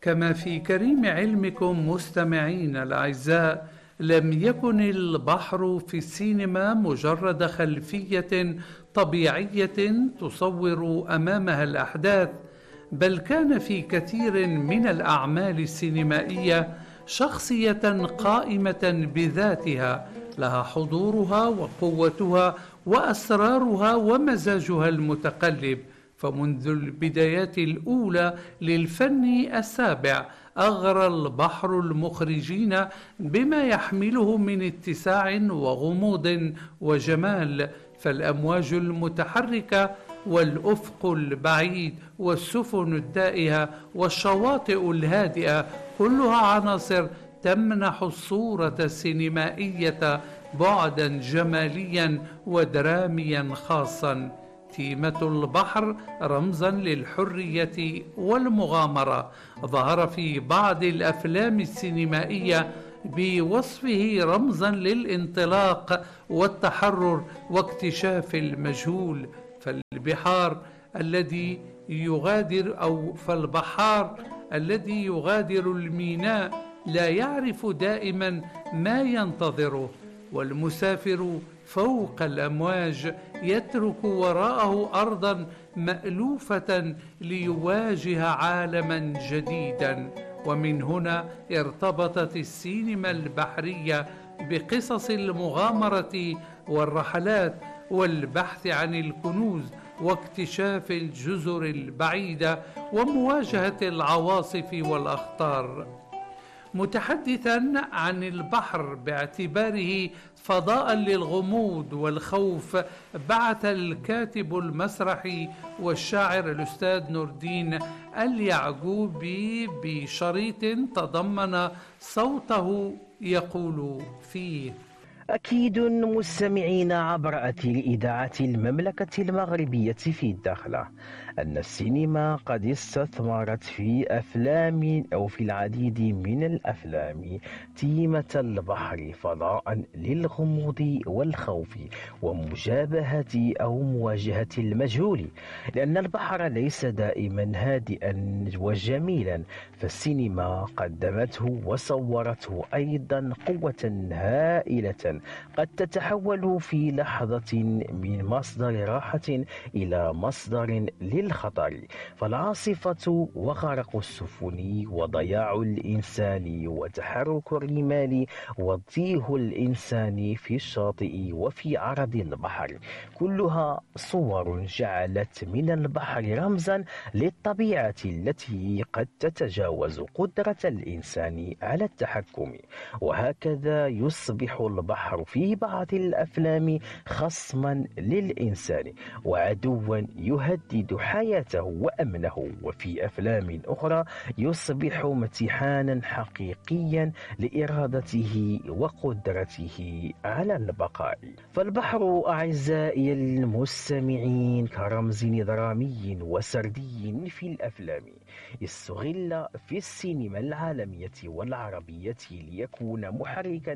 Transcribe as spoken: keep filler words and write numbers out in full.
كما في كريم علمكم مستمعين الأعزاء، لم يكن البحر في السينما مجرد خلفية طبيعية تصور أمامها الأحداث، بل كان في كثير من الأعمال السينمائية شخصية قائمة بذاتها، لها حضورها وقوتها وأسرارها ومزاجها المتقلب. فمنذ البدايات الأولى للفن السابع أغرى البحر المخرجين بما يحمله من اتساع وغموض وجمال، فالأمواج المتحركة والأفق البعيد والسفن التائهة والشواطئ الهادئة كلها عناصر تمنح الصورة السينمائية بعدا جماليا ودراميا خاصا. تيمة البحر رمزا للحرية والمغامرة ظهر في بعض الأفلام السينمائية بوصفه رمزا للانطلاق والتحرر واكتشاف المجهول. فالبحار الذي يغادر أو فالبحار الذي يغادر الميناء لا يعرف دائما ما ينتظره، والمسافر فوق الأمواج يترك وراءه أرضا مألوفة ليواجه عالما جديدا. ومن هنا ارتبطت السينما البحرية بقصص المغامرة والرحلات والبحث عن الكنوز واكتشاف الجزر البعيدة ومواجهة العواصف والأخطار. متحدثا عن البحر باعتباره فضاء للغموض والخوف، بعث الكاتب المسرحي والشاعر الأستاذ نور الدين اليعقوبي بشريط تضمن صوته يقول فيه: أكيد مستمعين عبر أثير إذاعة المملكة المغربية في الداخلة أن السينما قد استثمرت في أفلام أو في العديد من الأفلام تيمة البحر فضاء للغموض والخوف ومجابهة أو مواجهة المجهول، لأن البحر ليس دائما هادئا وجميلا، فالسينما قدمته وصورته أيضا قوة هائلة قد تتحول في لحظة من مصدر راحة إلى مصدر للخطر. فالعاصفة وغرق السفن وضياع الإنسان وتحرك الرمال وتيه الإنسان في الشاطئ وفي عرض البحر كلها صور جعلت من البحر رمزا للطبيعة التي قد تتجاوز قدرة الإنسان على التحكم. وهكذا يصبح البحر في بعض الأفلام خصما للإنسان وعدوا يهدد حياته وأمنه، وفي أفلام أخرى يصبح امتحانا حقيقيا لإرادته وقدرته على البقاء. فالبحر أعزائي المستمعين كرمز درامي وسردي في الأفلام استغل في السينما العالمية والعربية ليكون محركا